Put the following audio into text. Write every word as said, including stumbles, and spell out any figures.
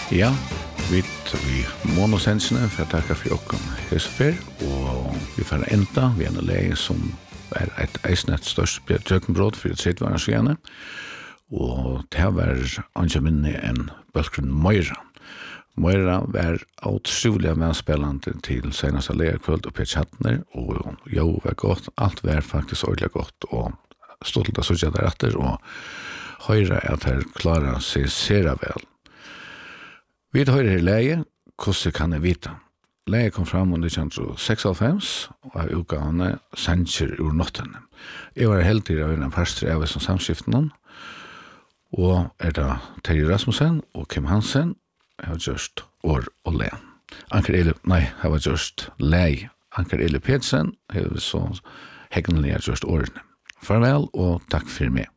Ja, vi vi monosensene for å takke for åkken høysfer, og vi får enda ved en leie som er et eisnett størst bjørkenbrott for et tredjevarensgene, og det var ikke minne enn bølgren Moira. Moira var utrolig medspillende til seneste leierkvöld og P. Chattner, og jo var godt, alt var faktisk ordentlig godt, og stolt av sånn deretter, og høyre at her klarer seg sere vel. Vi høyre her leie, hvordan kan jeg vite? Leie kom fram under nitton seksoghalvfems, og jeg utgavene Sanger ur nottene. Jeg var heldig av en parster av som samskiftene, og er da Terje Rasmussen og Kim Hansen, jeg har gjort år og le. Anker Eli, nei, jeg har gjort lei. Anker Eli Pedersen, jeg har så hegnelig gjort årene. Farvel, og takk for meg.